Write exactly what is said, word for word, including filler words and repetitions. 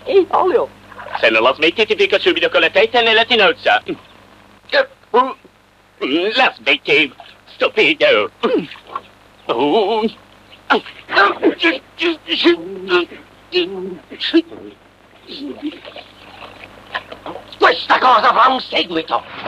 Ehi, olio! Se non la smetti ti picco subito con la testa nella tinozza. La smetti, stupido. Oh. Questa cosa fa un seguito.